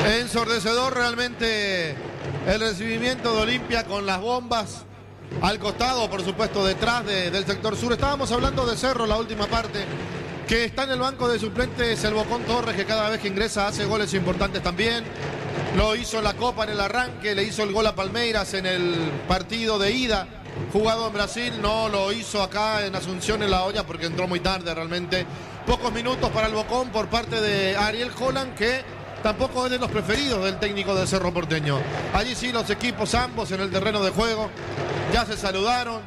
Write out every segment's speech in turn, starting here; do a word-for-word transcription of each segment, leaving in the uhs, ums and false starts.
Ensordecedor realmente el recibimiento de Olimpia con las bombas al costado, por supuesto detrás de, del sector sur. Estábamos hablando de Cerro, la última parte, que está en el banco de suplentes el Bocón Torres, que cada vez que ingresa hace goles importantes también. Lo hizo en la Copa en el arranque, le hizo el gol a Palmeiras en el partido de ida jugado en Brasil, no lo hizo acá en Asunción en La Hoya porque entró muy tarde realmente. Pocos minutos para el Bocón por parte de Ariel Holland, que tampoco es de los preferidos del técnico de Cerro Porteño. Allí sí los equipos ambos en el terreno de juego ya se saludaron,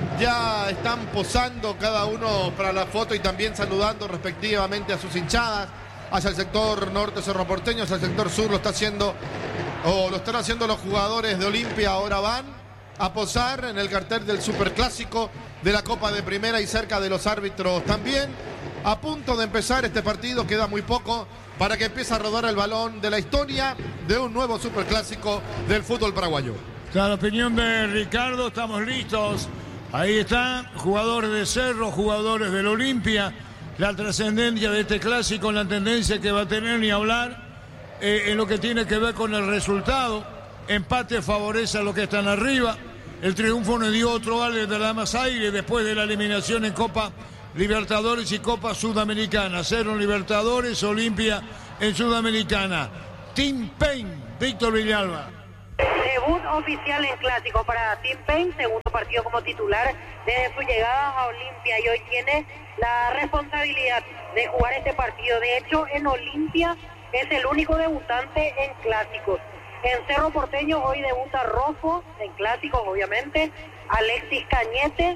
ya están posando cada uno para la foto y también saludando respectivamente a sus hinchadas. Hacia el sector norte Cerro Porteño, hacia el sector sur lo está haciendo, o lo están haciendo los jugadores de Olimpia. Ahora van a posar en el cartel del Superclásico de la Copa de Primera y cerca de los árbitros también. A punto de empezar este partido, queda muy poco para que empiece a rodar el balón de la historia de un nuevo Superclásico del fútbol paraguayo. La opinión de Ricardo, estamos listos. Ahí está, jugadores de Cerro, jugadores del Olimpia. La trascendencia de este clásico, la tendencia que va a tener ni hablar eh, en lo que tiene que ver con el resultado. Empate favorece a los que están arriba. El triunfo nos dio otro vale de la más aire después de la eliminación en Copa Libertadores y Copa Sudamericana. Cerro en Libertadores, Olimpia en Sudamericana. Tim Payne, Víctor Villalba. Debut oficial en clásico para Tim Payne, segundo partido como titular desde su llegada a Olimpia y hoy tiene la responsabilidad de jugar este partido. De hecho, en Olimpia es el único debutante en clásicos. En Cerro Porteño hoy debuta Rofo, en clásicos obviamente, Alexis Cañete,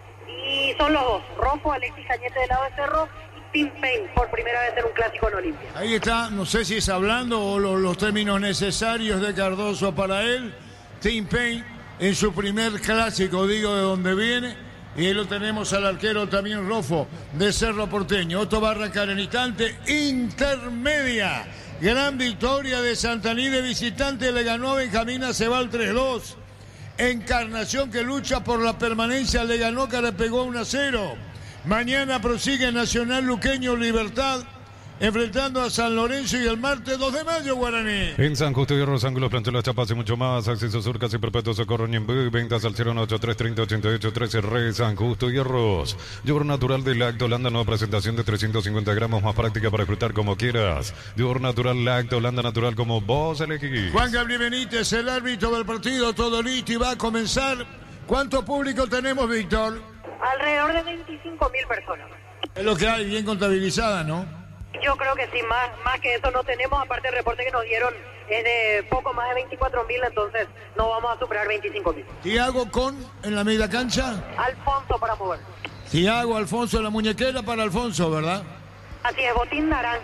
y son los dos, Rofo, Alexis Cañete del lado de Cerro y Tim Payne por primera vez en un clásico en Olimpia. Ahí está, no sé si es hablando o lo, los términos necesarios de Cardoso para él. Tim Payne en su primer clásico, digo, de donde viene. Y ahí lo tenemos al arquero también Rofo de Cerro Porteño. Esto va a arrancar en instante. Intermedia. Gran victoria de Santaní de visitante. Le ganó a Benjamín Acebal tres dos. Encarnación, que lucha por la permanencia, le ganó, que le pegó uno a cero. Mañana prosigue Nacional Luqueño Libertad, enfrentando a San Lorenzo, y el martes dos de mayo Guaraní. En San Justo y Arroz, Ángulos, Planchuelas, Chapas y mucho más. Acceso Sur, casi perpetuo, Socorro, Ñembú. Ventas al cero ocho tres treinta ochenta y ocho trece. Re San Justo y Arroz. Yogur natural de Lacto Holanda, nueva presentación de trescientos cincuenta gramos, más práctica para disfrutar como quieras. Yogur natural Lacto Holanda, natural como vos elegís. Juan Gabriel Benítez, el árbitro del partido, todo listo y va a comenzar. ¿Cuánto público tenemos, Víctor? Alrededor de veinticinco mil personas. Es lo que hay, bien contabilizada, ¿no? Yo creo que sí, más, más que eso no tenemos. Aparte el reporte que nos dieron es de poco más de veinticuatro mil, entonces no vamos a superar veinticinco mil. Tiago con en la media cancha. Alfonso para mover. Tiago, Alfonso, la muñequera para Alfonso, ¿verdad? Así es, botín naranja.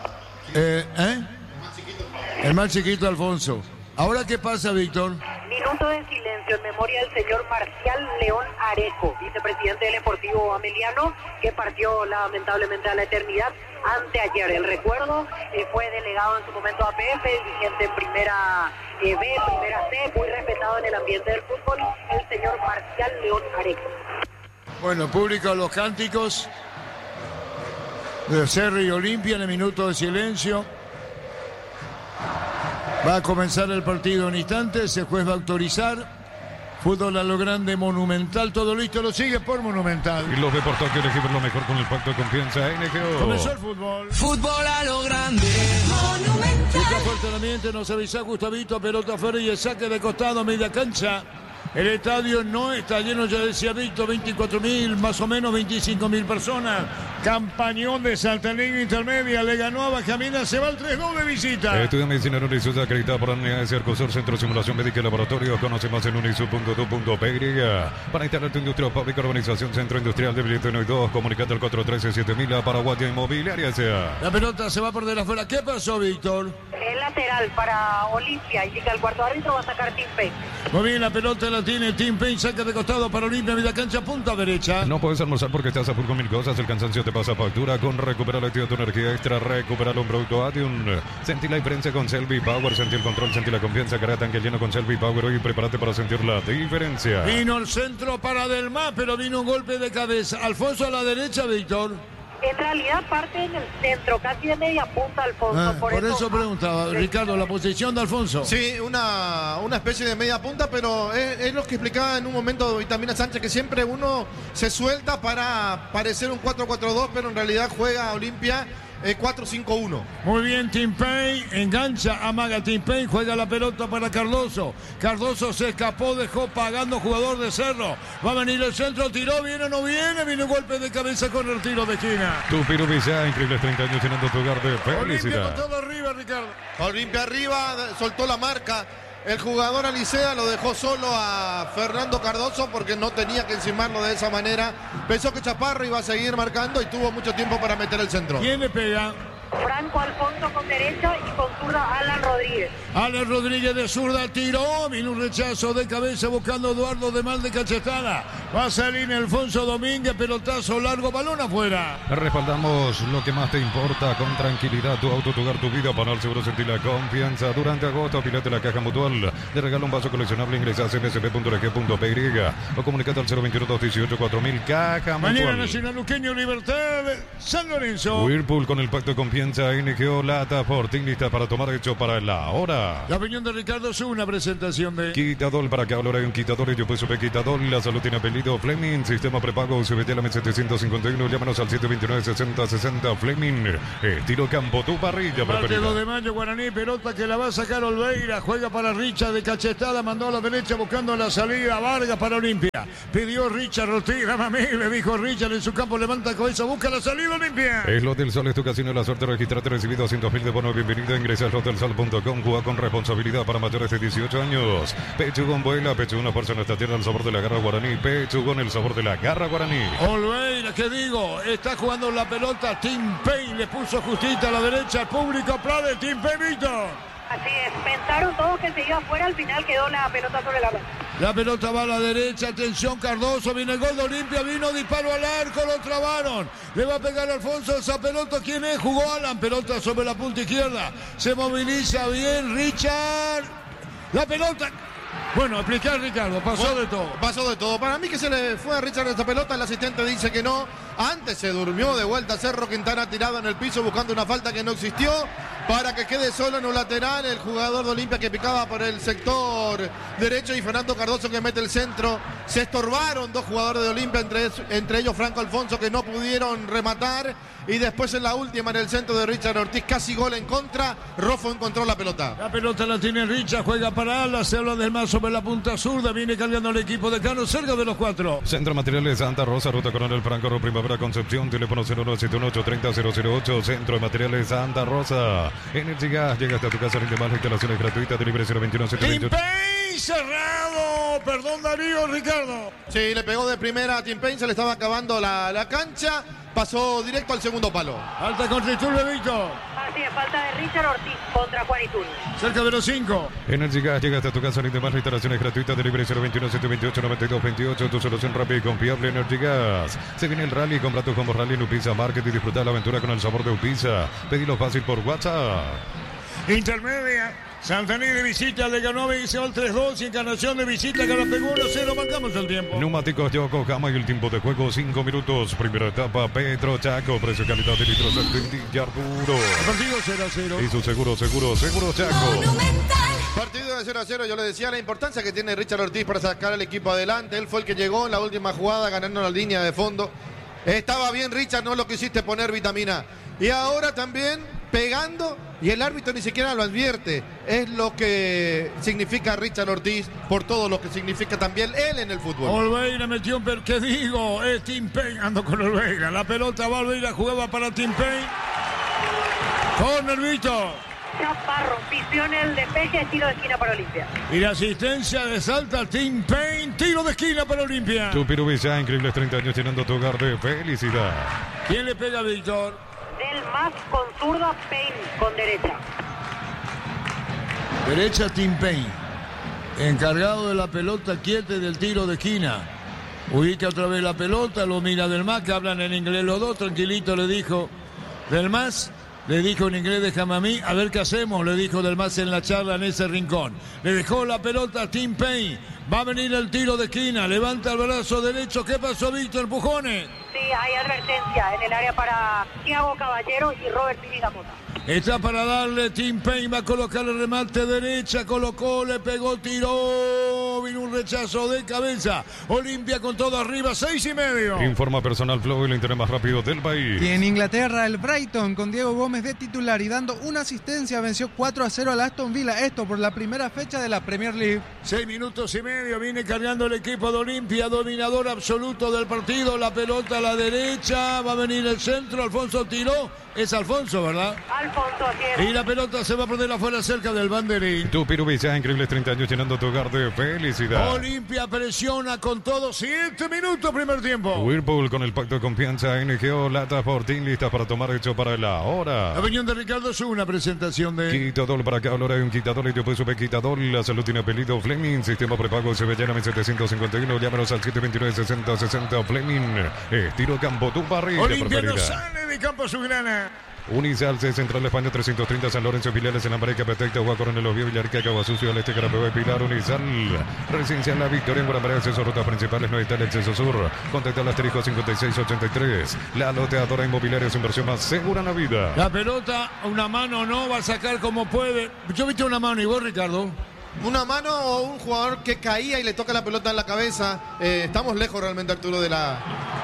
Eh, ¿eh? El más chiquito Alfonso. ¿Ahora qué pasa, Víctor? Minuto de silencio en memoria del señor Marcial León Areco, vicepresidente del Deportivo Ameliano, que partió lamentablemente a la eternidad anteayer. El recuerdo eh, fue delegado en su momento a P F, dirigente en primera eh, B, primera C, muy respetado en el ambiente del fútbol, el señor Marcial León Areco. Bueno, público los cánticos de Cerro y Olimpia en el minuto de silencio. Va a comenzar el partido en instantes, el juez va a autorizar. Fútbol a lo grande, Monumental, todo listo, lo sigue por Monumental. Y los deportes que elegir lo mejor con el pacto de confianza N G O. Comenzó el fútbol. Fútbol a lo grande, Monumental. Está fuerte el ambiente, nos avisa Gustavito, pelota fuera y el saque de costado, media cancha. El estadio no está lleno, ya decía Víctor, veinticuatro mil, más o menos veinticinco mil personas. Campañón de Santaní Intermedia, le ganó a Benjamín Acebal tres dos de visita. Estudia Medicina en Unisu, acreditada por la Unidad de Cercosur, Centro de Simulación Médica y Laboratorio. Conoce más en unisu punto edu punto pe y. Para instalar tu industria pública, urbanización, Centro Industrial de Billete uno y dos, comunicate al cuatro uno tres siete mil a Paraguaya Inmobiliaria sea. La pelota se va por de la afuera. ¿Qué pasó, Víctor? El lateral para Olimpia, indica el cuarto árbitro, va a sacar Tim Payne. Muy bien, la pelota la tiene Tim Payne, saca de costado para Olimpia, media cancha, punta derecha. No puedes almorzar porque estás a full con mil cosas, el cansancio te pasa factura. Con Recupera la actividad, tu energía extra, recuperar un producto Adium. Sentí la diferencia con Selvi Power, sentí el control, sentí la confianza, carga tanque lleno con Selvi Power. Hoy prepárate para sentir la diferencia. Vino el centro para Delmar, pero vino un golpe de cabeza. Alfonso a la derecha, Víctor. En realidad parte en el centro, casi de media punta, Alfonso. Ah, por, por eso, eso preguntaba, Ricardo, la posición de Alfonso. Sí, una, una especie de media punta, pero es, es lo que explicaba en un momento Vitamina Sánchez, que siempre uno se suelta para parecer un cuatro cuatro dos, pero en realidad juega Olimpia eh, cuatro cinco uno. Muy bien, Tim Payne, engancha, amaga Tim Payne, juega la pelota para Cardoso. Cardoso se escapó, dejó pagando jugador de Cerro. Va a venir el centro, tiró, viene o no viene, viene un golpe de cabeza con el tiro de esquina. Tupiru Villa, increíbles treinta años llenando tu hogar de Olimpia con felicidad. todo arriba, Ricardo. Olimpia arriba, soltó la marca. El jugador Alicea lo dejó solo a Fernando Cardoso porque no tenía que encimarlo de esa manera. Pensó que Chaparro iba a seguir marcando y tuvo mucho tiempo para meter el centro. ¿Quién le pega? Franco Alfonso con derecha y con zurda Alan Rodríguez. Alan Rodríguez de zurda tiró, vino un rechazo de cabeza buscando a Eduardo de mal de cachetada. Va a salir Alfonso Domínguez, pelotazo largo, balón afuera. Respaldamos lo que más te importa con tranquilidad, tu auto, tu hogar, tu vida. Para el seguro sentir la confianza. Durante agosto, afilate la caja mutual. Te regala un vaso coleccionable, ingresa a c m s p punto l g punto p y o comunicate al cero veintiuno, dos dieciocho, cuatro mil. Caja Mañana mutual. Nacional Luqueño, Libertad, San Lorenzo. Whirlpool con el pacto de confianza. N G O Lata Fortín, lista para tomar, hecho para la hora. La opinión de Ricardo es una presentación de Quitadol, para que ahora hay un quitador. Yo pues supe Quitadol. La salud tiene apellido Fleming. Sistema prepago. Se vete a la M setecientos cincuenta y uno. Llámanos al siete dos nueve, sesenta sesenta. Fleming. Estilo campo, tu parrilla Parte preferida. dos de mayo, Guaraní, pelota que la va a sacar Olveira, juega para Richard de cachetada, mandó a la derecha buscando la salida, Vargas para Olimpia. Pidió Richard Ortiz, mami, le dijo Richard en su campo, levanta cabeza, busca la salida Olimpia. Es lo del Sol, es tu casino, la suerte, registrate, recibido doscientos mil de bono, bienvenido, ingresa a hotelsol punto com, juega con responsabilidad para mayores de dieciocho años. Pechugón vuela, Pechugón, una fuerza en esta tierra, el sabor de la garra guaraní, Pechugón, el sabor de la garra guaraní. Olveira, ¿qué digo? Está jugando la pelota, Tim Payne le puso justita a la derecha, el público aplaude, Tim Payne, Víctor. Así es, pensaron todos que se iba afuera, al final quedó la pelota sobre la mesa. La pelota va a la derecha, atención Cardoso, viene el gol de Olimpia, vino disparo al arco, lo trabaron. Le va a pegar Alfonso esa pelota, ¿quién es? Jugó Alan, pelota sobre la punta izquierda. Se moviliza bien Richard. La pelota. Bueno, explicar Ricardo, pasó Bueno, de todo. Pasó de todo. Para mí que se le fue a Richard esta pelota, el asistente dice que no. Antes se durmió de vuelta Cerro Quintana tirado en el piso buscando una falta que no existió para que quede solo en un lateral el jugador de Olimpia que picaba por el sector derecho y Fernando Cardoso que mete el centro. Se estorbaron dos jugadores de Olimpia, entre, entre ellos Franco Alfonso, que no pudieron rematar, y después en la última en el centro de Richard Ortiz, casi gol en contra, Rofo encontró la pelota. La pelota la tiene Richard, juega para Ala, se habla del más sobre la punta zurda, viene cargando el equipo de Cano cerca de los cuatro. Centro Materiales Santa Rosa, Ruta Coronel Franco, Primavera Concepción, teléfono cero nueve siete uno ocho tres cero cero cero ocho, Centro de Materiales Santa Rosa. Energy Gas, llega hasta tu casa, rinde más, instalaciones gratuitas, delivery cero veintiuno, setecientos Tim veintiocho. Payne cerrado, perdón Darío, Ricardo. Sí, le pegó de primera a Tim Payne, se le estaba acabando la, la cancha, pasó directo al segundo palo. Alta contra Iturbe, Víctor. Así es, falta de Richard Ortiz contra Juan Iturbe. Cerca de los cinco. Energy Gas, llega hasta tu casa, rinde más, instalaciones gratuitas, delivery cero veintiuno, setecientos veintiocho, noventa y dos veintiocho, tu solución rápida y confiable, Energy Gas. Se viene el rally, compra tu como rally en Upisa Market y disfruta la aventura con el sabor de Upisa. Pedilo fácil por WhatsApp. Intermedia. Santaní de visita, le ganó y se va al tres dos. Y Encarnación de visita, Garapegó uno cero. Marcamos el tiempo. Neumáticos Yokohama y el tiempo de juego cinco minutos. Primera etapa, Petro Chaco. Precio y calidad de litros de Arturo. Partido cero a cero. Y su seguro, seguro, seguro Chaco. Partido de cero a cero, yo le decía la importancia que tiene Richard Ortiz para sacar al equipo adelante. Él fue el que llegó en la última jugada ganando la línea de fondo. Estaba bien Richard, no lo quisiste poner, Vitamina. Y ahora también pegando y el árbitro ni siquiera lo advierte. Es lo que significa Richard Ortiz por todo lo que significa también él en el fútbol. Olveira metió un per... ¿Qué digo? Es Tim Payne, ando con Olveira. La pelota va Olveira, jugaba para Tim Payne. Corner, Víctor. Chaparro, pisió en el despeje, tiro de esquina para Olimpia. Y la asistencia de Salta, Tim Payne, tiro de esquina para Olimpia. Tupiru Villa, increíbles treinta años llenando tu hogar de felicidad. ¿Quién le pega a Víctor? Del más con zurda, Payne con derecha. Derecha Tim Payne. Encargado de la pelota quieta y del tiro de esquina. Ubica otra vez la pelota, lo mira Del Mas, que hablan en inglés los dos, tranquilito le dijo Del Mas. Le dijo en inglés, déjame a mí, a ver qué hacemos, le dijo Del Mas en la charla en ese rincón. Le dejó la pelota a Tim Payne. Va a venir el tiro de esquina, levanta el brazo derecho. ¿Qué pasó, Víctor? Empujones. Sí, hay advertencia en el área para Thiago Caballero y Robert Piñamota. Está para darle, Tim Payne va a colocar el remate derecha, colocó, le pegó, tiró, vino un rechazo de cabeza. Olimpia con todo arriba, seis y medio. Informa Personal Flow, el internet más rápido del país. Y en Inglaterra, el Brighton con Diego Gómez de titular y dando una asistencia venció cuatro a cero al Aston Villa. Esto por la primera fecha de la Premier League. Seis minutos y medio, viene cargando el equipo de Olimpia, dominador absoluto del partido. La pelota a la derecha, va a venir el centro, Alfonso tiró. Es Alfonso, ¿verdad? Alfonso, así es. Y la pelota se va a poner afuera cerca del banderín. Tu Pirubilla, increíbles treinta años llenando tu hogar de felicidad. Olimpia presiona con todo. Siete minutos, primer tiempo. Whirlpool con el pacto de confianza. N G O, Lata Fortín, listas para tomar hecho para la hora. La opinión de Ricardo es una presentación de... Quitador para acá, ahora hay un quitador y después sube quitador. La salud tiene apellido Fleming. Sistema prepago Sevillana mil setecientos cincuenta y uno. Llámanos al siete veintinueve sesenta sesenta Fleming. Estilo campo, tu barril. Olimpia no sale de campo azulgrana. Unizalce, Central España trescientos treinta, San Lorenzo, filiales en América, Petecta, Agua, Coronel Oviedo, Villarrica, Caguasucio, al este, Carapehuay, Pilar, Unizal, Residencial La Victoria, en Guaramarea, acceso a rutas principales, no está el acceso sur, contacta al asterisco cincuenta y seis ochenta y tres, la loteadora inmobiliaria, su inversión más segura en la vida. La pelota, una mano no, va a sacar como puede. Yo viste una mano, ¿y vos, Ricardo? Una mano o un jugador que caía y le toca la pelota en la cabeza. Eh, estamos lejos realmente, Arturo, de la...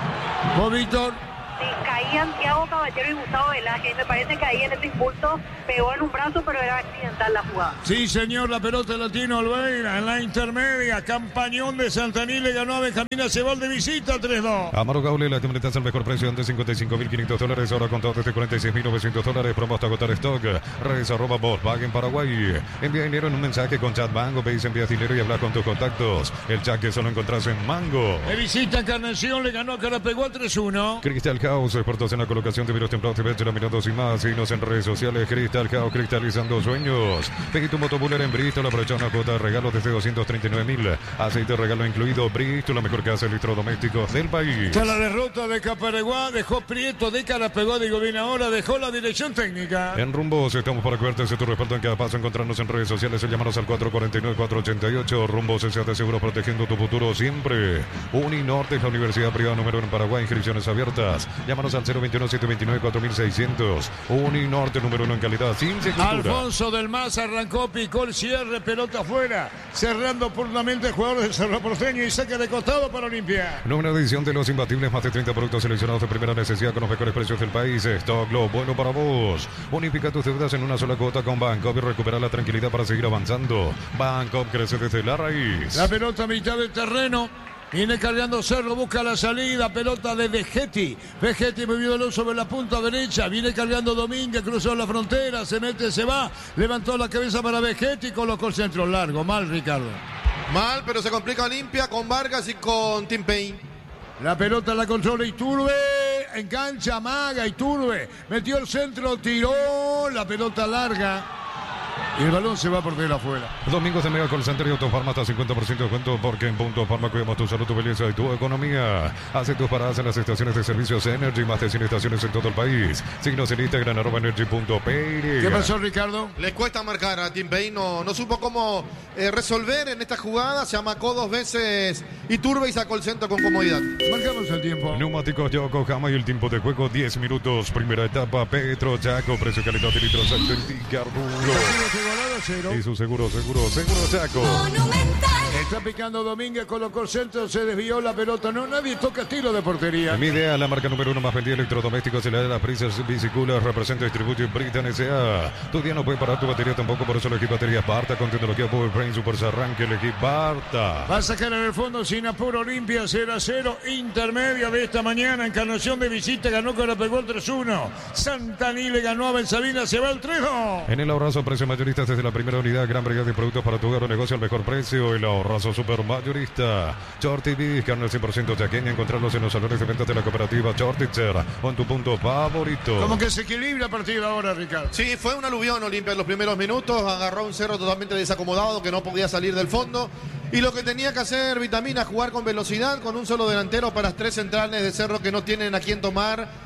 ¿Vos, Víctor? Sí, caían Thiago Caballero y Gustavo Velázquez. Me parece que ahí en ese impulso pegó en un brazo, pero era accidental la jugada. Sí, señor, la pelota la tiene Olveira en la intermedia. Campañón de Santaní le ganó a Benjamín Acebal de visita tres dos. Amaro Gaule, la camioneta al mejor precio antes cincuenta y cinco mil quinientos dólares, ahora contado desde cuarenta y seis mil novecientos dólares. Promo hasta agotar stock. Redes arroba Volkswagen Paraguay. Envía dinero en un mensaje con chat Mango. Pedís envía dinero y habla con tus contactos. El chat que solo encontrás en Mango. De visita Encarnación le ganó Carapegó tres uno. Crystal House, expertos en la colocación de vidrios templados y ventilados y más. Síguenos en redes sociales. Crystal House, cristalizando sueños. Pedí tu motobuller en Bristol, aprovecha una cuota de regalo desde doscientos treinta y nueve mil. Aceite regalo incluido. Bristol, la mejor casa de electrodomésticos del país. Tras la derrota de Capareguá, dejó Prieto de Carapegó, digo bien ahora, dejó la dirección técnica. En Rumbos estamos para cuidarte de tu respaldo en cada paso. Encontrarnos en redes sociales o llamarnos al cuatro cuatro nueve cuatro ocho ocho. Rumbos S A de Seguro, protegiendo tu futuro siempre. Uninorte es la universidad privada número uno en Paraguay. Inscripciones abiertas. Llámanos al cero veintiuno siete veintinueve cuatro mil seiscientos. Uninorte número uno en calidad sin cultura. Alfonso del Mas arrancó, picó el cierre, pelota afuera, cerrando puramente el jugador de Cerro Porteño y saque de costado para Olimpia. Nueva edición de Los Imbatibles, más de treinta productos seleccionados de primera necesidad con los mejores precios del país. Stock lo bueno para vos. Unifica tus deudas en una sola cuota con Bancoop y recupera la tranquilidad para seguir avanzando. Bancoop crece desde la raíz. La pelota a mitad del terreno. Viene cargando Cerro, busca la salida, pelota de Vegetti. Vegetti movió sobre la punta derecha, viene cargando Domínguez, cruzó la frontera, se mete, se va, levantó la cabeza para Vegetti, colocó el centro largo. Mal, Ricardo. Mal, pero se complica Olimpia con Vargas y con Tim Payne. La pelota la controla Iturbe, engancha, amaga Iturbe, metió el centro, tiró, la pelota larga. Y el balón se va por de afuera. Domingos de Mega Call Center y Autofarma hasta cincuenta por ciento de descuento porque en Punto Farma cuidamos tu salud, tu belleza y tu economía. Hace tus paradas en las estaciones de servicios Energy, más de cien estaciones en todo el país. Síguenos en Instagram, arroba energy punto p y. ¿Qué pasó, Ricardo? Les cuesta marcar a Tim Payne, no, no supo cómo eh, resolver en esta jugada. Se amacó dos veces Iturbe y sacó el centro con comodidad. Marcamos el tiempo. Neumáticos Yokohama y el tiempo de juego diez minutos. Primera etapa, Petro Chaco, precio calidad de litros alto en Ticarbulo. Y su seguro, seguro, seguro Chaco. Está picando Domínguez, colocó el centro, se desvió la pelota. No, nadie toca tiro de portería. Mi idea, la marca número uno más vendida de electrodomésticos y la de las prisas biciculares, representa y distribuye Britan S A. Tu día no puede parar tu batería tampoco, por eso elegí baterías Barta con tecnología Power Brain Super Arranque, elegí Barta. Va a sacar en el fondo sin apuro Olimpia cero a cero, intermedia de esta mañana. Encarnación de visita, ganó Carapegó el tres uno. Santaní le ganó a Bensabina, se va el tres dos. En el ahorrazo, precio mayoristas desde la primera unidad, gran variedad de productos para tu hogar o negocio al mejor precio. El ahorrazo super mayorista. Shorty Beef, carne al cien por ciento chaqueña. Encontrarlos en los salones de ventas de la cooperativa Shortitzer o en tu punto favorito. Como que se equilibra a partir de ahora, Ricardo. Sí, fue un aluvión Olimpia en los primeros minutos. Agarró un Cerro totalmente desacomodado que no podía salir del fondo. Y lo que tenía que hacer Vitamina, jugar con velocidad, con un solo delantero para tres centrales de Cerro que no tienen a quién tomar.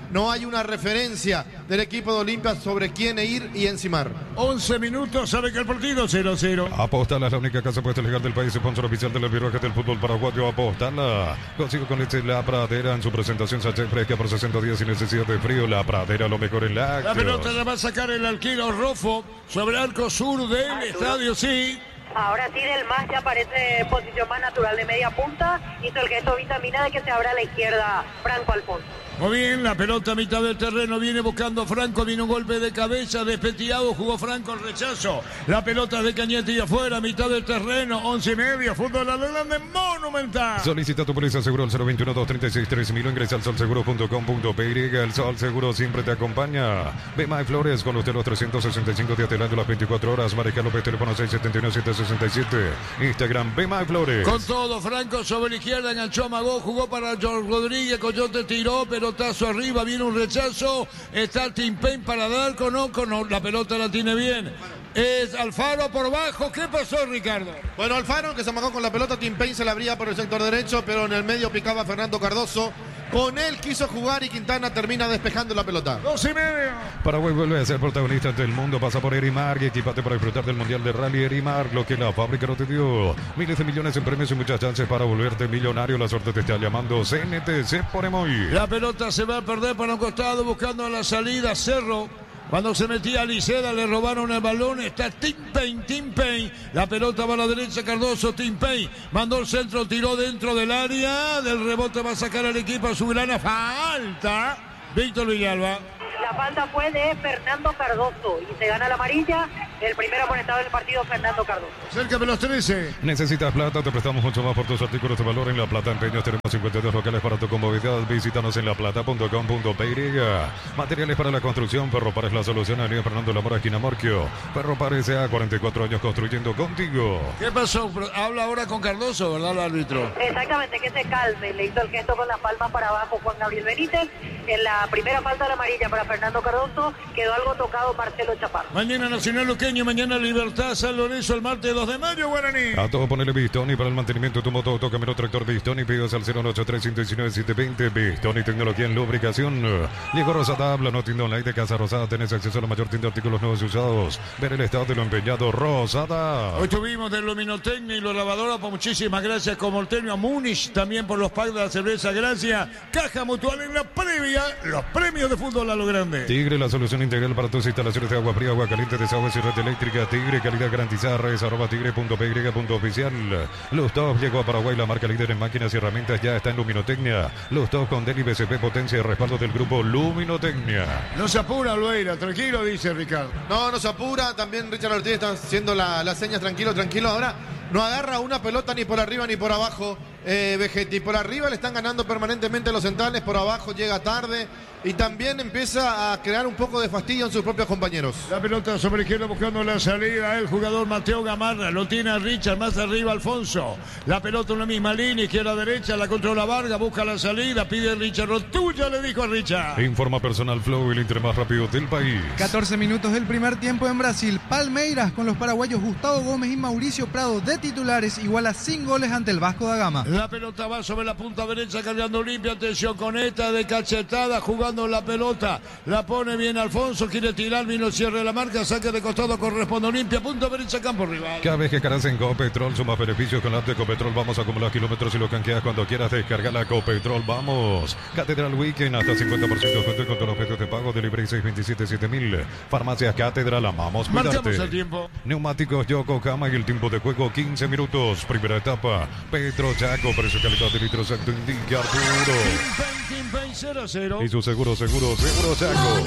no hay una referencia del equipo de Olimpia sobre quién ir y encimar. once minutos, sabe que el partido cero cero. Apostala es la única casa puesta legal del país, sponsor oficial del albirroja del fútbol paraguayo. Apostala. Consigo con leche La Pradera en su presentación sachet fresca por sesenta días sin necesidad de frío. La Pradera, lo mejor en lácteos. La pelota la va a sacar el arquero Rofo sobre arco sur del estadio, sí. Ahora sí, Del Mas ya aparece en posición más natural de media punta. Hizo el gesto vitamina de que se abra a la izquierda Franco Alfonso. Muy bien, la pelota a mitad del terreno, viene buscando Franco, viene un golpe de cabeza, despetiado, jugó Franco el rechazo. La pelota de Cañete y afuera, a mitad del terreno, once y medio, fútbol a lo grande, Monumental. Solicita tu póliza seguro al cero veintiuno, dos treinta y seis, tres mil, ingresa al sol seguro punto com punto pe y. El Sol Seguro siempre te acompaña. Bemay Flores, con usted los trescientos sesenta y cinco días del año, las veinticuatro horas. María López, teléfono seis siete uno, siete seis siete. Instagram, Bemay Flores. Con todo, Franco sobre la izquierda, enganchó, amagó, jugó para George Rodríguez, Coyote tiró, pelotazo arriba, viene un rechazo, está Tim Payne para dar, con Oco, no, la pelota la tiene bien. Es Alfaro por bajo, ¿qué pasó, Ricardo? Bueno, Alfaro, que se amagó con la pelota, Tim Payne se la abría por el sector derecho, pero en el medio picaba Fernando Cardoso. Con él quiso jugar y Quintana termina despejando la pelota. Dos y medio. Paraguay vuelve a ser protagonista del mundo. Pasa por Erimark. Equipate para disfrutar del Mundial de Rally Erimark. Lo que la fábrica no te dio. Miles de millones en premios y muchas chances para volverte millonario. La suerte te está llamando. C N T C por Emoy. La pelota se va a perder para un costado buscando la salida. Cerro. Cuando se metía a Licera le robaron el balón. Está Tim Payne, Tim Payne. La pelota va a la derecha, Cardoso, Tim Payne. Mandó el centro, tiró dentro del área. Del rebote va a sacar al equipo azulgrana. Falta. Víctor Villalba. La falta fue de Fernando Cardoso y se gana la amarilla. El primer amonestado del partido, Fernando Cardoso. Cerca de los trece. ¿Necesitas plata? Te prestamos mucho más por tus artículos de valor en La Plata Empeños. Tenemos cincuenta y dos locales para tu comodidad. Visítanos en la plata punto com punto pe y. Materiales para la construcción. Ferropar es la solución. Avenida Fernando Lamora, esquina Morquio. Ferropar S A, cuarenta y cuatro años construyendo contigo. ¿Qué pasó? Habla ahora con Cardoso, ¿verdad, el árbitro? Exactamente, que se calme. Le hizo el gesto con las palmas para abajo Juan Gabriel Benítez. En la primera falta de la amarilla para Fernando Cardoso quedó algo tocado Marcelo Chaparro. Mañana Nacional Luqueño, mañana Libertad, San Lorenzo el martes dos de mayo, Guaraní. A todo ponele Bistoni para el mantenimiento de tu moto, auto, camioneta, tractor Bistoni. Pedidos al cero ocho tres, ciento diecinueve, setecientos veinte. Bistoni, tecnología en lubricación. Llegó Rosada, habla, no tienda online de Casa Rosada. Tenés acceso a la mayor tienda de artículos nuevos y usados. Ver el estado de lo empeñado, Rosada. Hoy tuvimos del Luminotecnia y los lavadoras, por muchísimas gracias, como el Tenio a Múnich, también por los packs de la cerveza, gracias. Caja Mutual en la previa, los premios de fútbol a lo grande. Tigre, la solución integral para tus instalaciones de agua fría, agua caliente, desagües y red eléctrica. Tigre, calidad garantizada, redes arroba tigre punto pe y punto oficial. Lustov llegó a Paraguay, la marca líder en máquinas y herramientas ya está en Luminotecnia. Lustov con Deli B C P, potencia y respaldo del grupo Luminotecnia. No se apura, Lueira, tranquilo, dice Ricardo. No, no se apura, también Richard Ortiz está haciendo la- las señas, tranquilo, tranquilo. Ahora no agarra una pelota ni por arriba ni por abajo. Eh, Vegetti, por arriba le están ganando permanentemente los centrales, por abajo llega tarde y también empieza a crear un poco de fastidio en sus propios compañeros. La pelota sobre izquierda buscando la salida. El jugador Mateo Gamarra lo tiene a Richard, más arriba Alfonso. La pelota en la misma línea, izquierda-derecha, la controla Vargas, busca la salida, pide Richard. Lo tuya, le dijo a Richard. Informa Personal Flow, el inter más rápido del país. catorce minutos del primer tiempo en Brasil. Palmeiras con los paraguayos Gustavo Gómez y Mauricio Prado de titulares iguala sin goles ante el Vasco da Gama. La pelota va sobre la punta derecha, cargando limpia. Atención con esta de cachetada, jugando la pelota. La pone bien Alfonso, quiere tirar, vino cierre de la marca, saque de costado, corresponde Olimpia, punta derecha, campo rival. Cada vez que cargas en Copetrol, suma beneficios con la app de Copetrol. Vamos a acumular kilómetros y lo canjeas cuando quieras. Descargar la Copetrol, vamos. Catedral Weekend, hasta cincuenta por ciento de descuento con todos los precios de pago. Delivery seis veintisiete siete mil. Farmacias Catedral, amamos cuidarte. Marcamos el tiempo. Neumáticos Yokohama y el tiempo de juego quince minutos. Primera etapa. Petro Chaco, precio calidad de litro exacto indica Arturo. Tim Payne cero a cero. Y su seguro, seguro, seguro Chaco.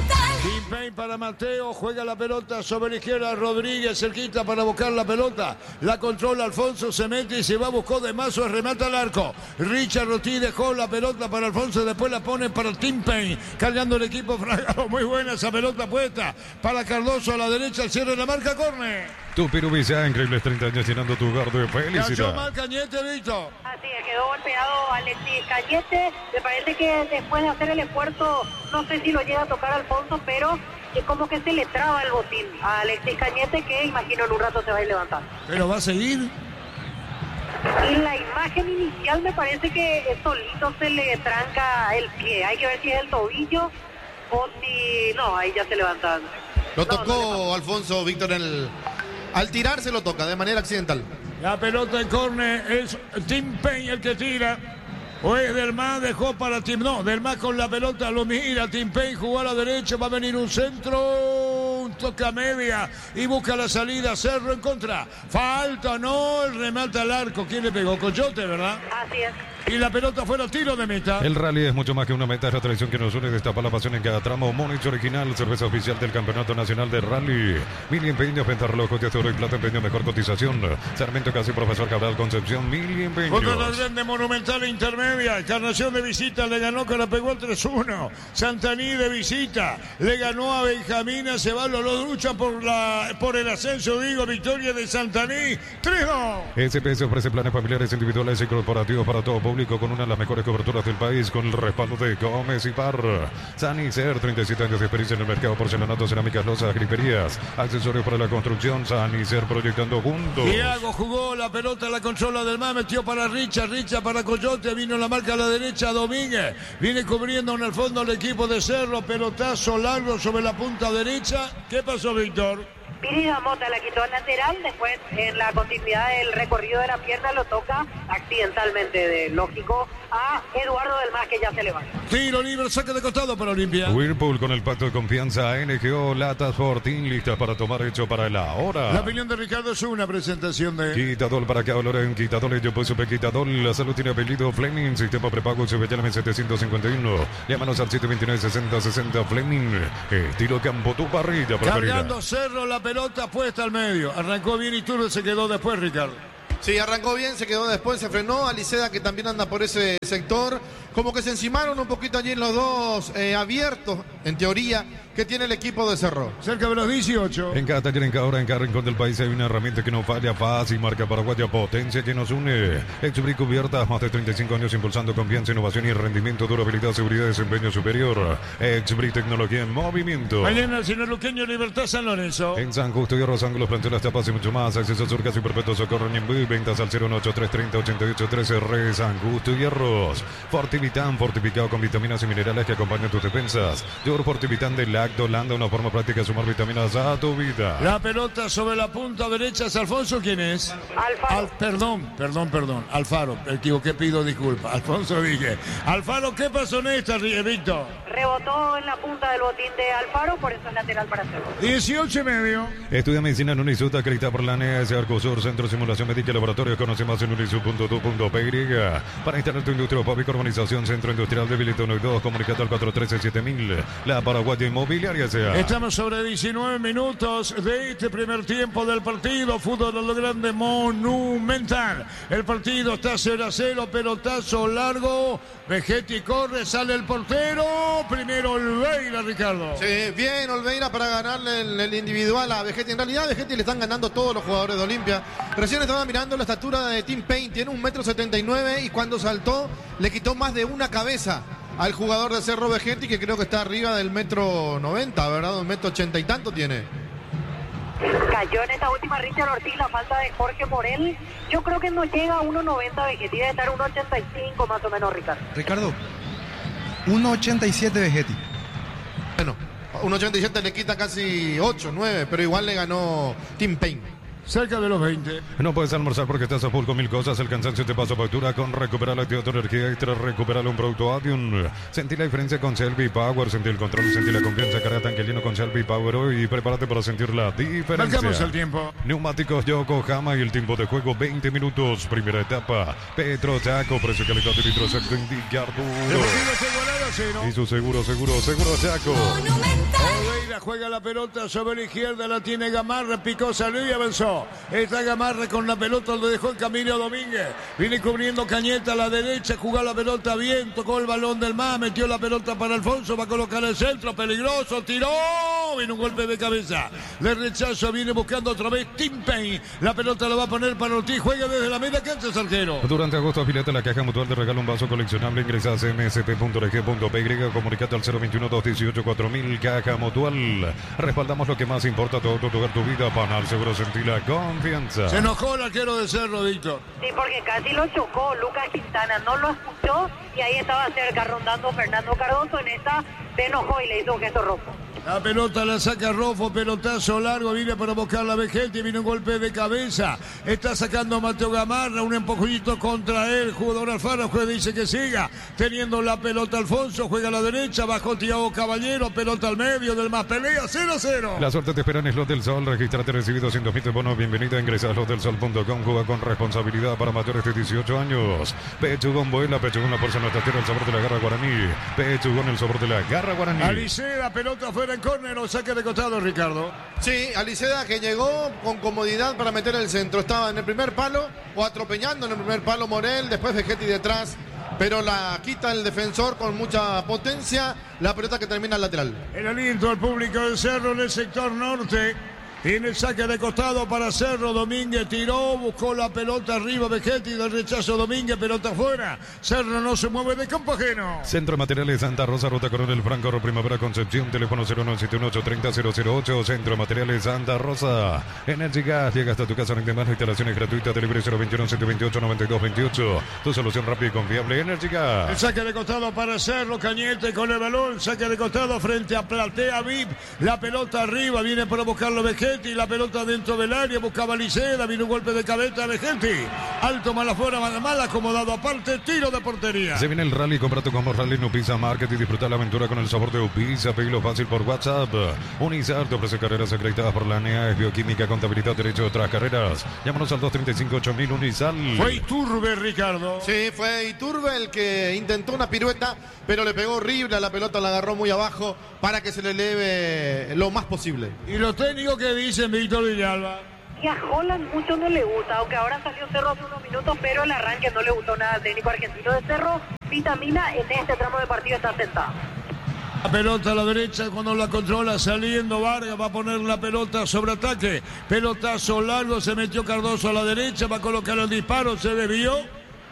Tim Payne para Mateo, juega la pelota sobre la izquierda, Rodríguez cerquita para buscar la pelota, la controla Alfonso, se mete y se va, buscó de mazo, remata al arco. Richard Ortiz dejó la pelota para Alfonso, después la pone para Tim Payne, cargando el equipo Fragado, muy buena esa pelota puesta para Cardoso a la derecha, el cierre de la marca, córner. Tu Pirubicá, increíbles treinta años llenando tu hogar de Cayó felicidad. mal Cañete, Víctor. Así es, quedó golpeado Alexis Cañete. Me parece que después de hacer el esfuerzo, no sé si lo llega a tocar Alfonso, pero es como que se le traba el botín a Alexis Cañete, que imagino en un rato se va a ir levantando. Pero va a seguir. Y la imagen inicial me parece que solito se le tranca el pie. Hay que ver si es el tobillo o si... No, ahí ya se levanta. Lo No, tocó no le Alfonso Víctor en el... Al tirar se lo toca de manera accidental. La pelota en córner es Tim Payne el que tira. O es Del Mar, dejó para Tim. No, Del Mar con la pelota lo mira. Tim Payne jugó a la derecha. Va a venir un centro. Un toque a media. Y busca la salida. Cerro en contra. Falta, no. El remate al arco. ¿Quién le pegó? Coyote, ¿verdad? Así es. Y la pelota fuera tiro de meta. El rally es mucho más que una meta, es la tradición que nos une, destapa la pasión en cada tramo. Monich Original, cerveza oficial del Campeonato Nacional de Rally. Mili Empeños, venta relojes de oro y plata, empeño, mejor cotización. Sarmiento Casi, Profesor Cabral, Concepción, Mili Empeños. Otra también de Monumental Intermedia. Encarnación de visita, le ganó, que la pegó el tres uno. Santaní de visita, le ganó a Benjamina Ceballos. Lo luchan por, la, por el ascenso, digo, victoria de Santaní. tres dos. S P S ofrece planes familiares, individuales y corporativos para todo público, con una de las mejores coberturas del país, con el respaldo de Gómez y Parra. Sanicer, treinta y siete años de experiencia en el mercado, porcelanato, cerámicas, losas, griferías, accesorios para la construcción. Sanicer, proyectando juntos. Thiago jugó la pelota, la consola del mar, metió para Richard, Richard para Coyote, vino la marca a la derecha, Domínguez, viene cubriendo en el fondo el equipo de Cerro, pelotazo largo sobre la punta derecha. ¿Qué pasó, Víctor? Pirida Mota la quitó al lateral, después en la continuidad del recorrido de la pierna lo toca accidentalmente, de lógico, a Eduardo Del Mar, que ya se levanta. Tiro libre, saque de costado para Olimpia. Whirlpool con el pacto de confianza, N G O, latas Fortín, listas para tomar, hecho para la hora. La opinión de Ricardo es una presentación de... Quitadol para que valoren, Quitadol, yo pues supe Quitadol, la salud tiene apellido Fleming, sistema prepago, se llama setecientos cincuenta y uno, llámanos al siete veintinueve sesenta sesenta Fleming, estilo campo, tu parrilla preferida. Cargando Cerro, la pelota puesta al medio, arrancó bien y Turbe se quedó después, Ricardo. Sí, arrancó bien, se quedó después, se frenó. Aliceda, que también anda por ese sector. Como que se encimaron un poquito allí en los dos eh, abiertos, en teoría, que tiene el equipo de Cerro. Cerca de los dieciocho. En cada taller, en cada hora, en cada rincón del país hay una herramienta que no falla, fácil, marca paraguaya, potencia que nos une. Exbri Cubiertas, más de treinta y cinco años impulsando confianza, innovación y rendimiento, durabilidad, seguridad, desempeño superior. Exbri, tecnología en movimiento. Mañana el señor Luqueño, Libertad San Lorenzo. En San Justo y Arroz, ángulos, plantelas, tapas y mucho más. Acceso a Surcas y Perpetuo Socorro, Ñemby, ventas al cero uno ocho tres treinta ochenta y ocho trece, Re San Justo y Arroz. Fortivitán, fortificado con vitaminas y minerales que acompañan tus defensas. Yor Fortivitán de Lactolanda, una forma práctica de sumar vitaminas a tu vida. La pelota sobre la punta derecha es Alfonso, ¿quién es? Alfaro. Al, perdón, perdón, perdón. Alfaro, me equivoqué, pido disculpas. Alfonso dije. Alfaro, ¿qué pasó en esta, Víctor? Rebotó en la punta del botín de Alfaro, por eso es lateral para Cerro. dieciocho y medio. Estudia medicina en Unisuta, acreditada por la N E S, Arcosur, Centro de Simulación Médica y Laboratorio. Conoce más en unisu punto d u punto p y. Para instalar tu industria pública, urbanización, Centro Industrial de Vilito uno y dos, comunicado al cuatro uno tres siete mil. La Paraguaya Inmobiliaria sea. Estamos sobre diecinueve minutos de este primer tiempo del partido. Fútbol a lo grande, Monumental. El partido está cero a cero, pelotazo largo. Vegetti corre, sale el portero. Primero Olveira, Ricardo. Sí, bien Olveira para ganarle el, el individual a Vegetti. En realidad a Vegetti le están ganando todos los jugadores de Olimpia. Recién estaba mirando la estatura de Tim Payne. Tiene un metro setenta y nueve y cuando saltó le quitó más de una cabeza al jugador de Cerro Vegetti, que creo que está arriba del metro noventa, ¿verdad? Un metro ochenta y tanto tiene. Cayó en esta última Richard Ortiz la falta de Jorge Morel. Yo creo que no llega a uno noventa Vegetti, debe estar uno ochenta y cinco más o menos, Ricardo. Ricardo, uno ochenta y siete Vegetti. Bueno, uno ochenta y siete le quita casi ocho, nueve, pero igual le ganó Tim Payne. Cerca de los veinte. No puedes almorzar porque estás a full con mil cosas. El cansancio te pasa factura con Recuperar la actividad, tu energía extra. Recuperar un producto Adium. Sentí la diferencia con Shelby Power. Sentí el control, sentí la confianza. Carga tanque lleno con Shelby Power hoy. Y prepárate para sentir la diferencia. Marcamos el tiempo. Neumáticos Yokohama y el tiempo de juego veinte minutos. Primera etapa. Petro Chaco. Precio, calidad de litro exacto. Indicar duro. Y su seguro, seguro, seguro Chaco. Olveira juega la pelota sobre la izquierda. La tiene Gamarra. Picó, salió y avanzó. Está Gamarra con la pelota, lo dejó el Camilo Domínguez. Viene cubriendo Cañeta a la derecha, jugó la pelota bien, tocó el balón del más, metió la pelota para Alfonso, va a colocar el centro, peligroso, tiró, viene un golpe de cabeza. De rechazo viene buscando otra vez Tim Payne. La pelota la va a poner para Ortiz, juega desde la media cancha, es arquero. Durante agosto afiliate a la Caja Mutual, te regala un vaso coleccionable. Ingresa a c m s p punto r g punto p y, comunicate al cero veintiuno dos dieciocho cuatro mil. Caja Mutual. Panal. Respaldamos lo que más importa, todo tu hogar, tu vida. Panal, seguro sentir la confianza. Se enojó el arquero de Cerro, Víctor. Sí, porque casi lo chocó Lucas Quintana, no lo escuchó y ahí estaba cerca rondando Fernando Cardoso. En esta se enojó y le hizo un gesto rojo. La pelota la saca Rofo, pelotazo largo, viene para buscar la Vegetti, viene un golpe de cabeza, está sacando a Mateo Gamarra, un empujito contra él, jugador Alfaro, juez dice que siga, teniendo la pelota Alfonso, juega a la derecha, bajó Tiago Caballero, pelota al medio, del más pelea, cero a cero. La suerte te espera en Slot del Sol, registrate, recibe doscientos mil de bonos, bienvenida, ingresa a slot del sol punto com, juega con responsabilidad para mayores de dieciocho años. Pechugón Vuela, Pechugón la fuerza nuestra tierra, el sabor de la garra guaraní, Pechugón el sabor de la garra guaraní. Alicea, pelota fuera en córner, o saque de costado, Ricardo. Sí, Aliceda que llegó con comodidad para meter el centro. Estaba en el primer palo o atropellando en el primer palo Morel, después Vegetti detrás, pero la quita el defensor con mucha potencia. La pelota que termina al lateral. El aliento al público del Cerro en el sector norte. Tiene el saque de costado para Cerro. Domínguez tiró, buscó la pelota arriba. Vegetti del rechazo. Domínguez, pelota afuera. Cerro no se mueve de campo ajeno. Centro Materiales Santa Rosa, Ruta Coronel Franco, Primavera Concepción. Teléfono cero nueve siete uno ocho tres cero cero cero ocho. Centro Materiales Santa Rosa. Energy Gas llega hasta tu casa. En demás instalaciones gratuitas. Delivery cero veintiuno ciento veintiocho noventa y dos veintiocho. Tu solución rápida y confiable. Energy Gas. El saque de costado para Cerro. Cañete con el balón. Saque de costado frente a Platea V I P. La pelota arriba. Viene para buscarlo Vegetti. Y la pelota dentro del área, buscaba Liceda, vino un golpe de cabeza de gente. Alto, mal afuera, mal, mal acomodado aparte, tiro de portería. Se viene el rally, compra tu combo Rally en Upisa Market y disfruta la aventura con el sabor de Upisa. Pedilo fácil por WhatsApp. Unizar te ofrece carreras acreditadas por la N E A, es bioquímica, contabilidad, derecho de otras carreras. Llámanos al dos treinta y cinco ocho mil Unizal. Fue Iturbe, Ricardo. Sí, fue Iturbe el que intentó una pirueta, pero le pegó horrible a la pelota, la agarró muy abajo para que se le eleve lo más posible. Y los técnicos que dicen, Víctor Villalba. Y a Holland mucho no le gusta, aunque ahora salió Cerro hace unos minutos, pero el arranque no le gustó nada al técnico argentino de Cerro. Vitamina en este tramo de partido está sentada. La pelota a la derecha cuando la controla saliendo Vargas, va a poner la pelota sobre ataque. Pelotazo largo, se metió Cardoso a la derecha, va a colocar el disparo, se desvió.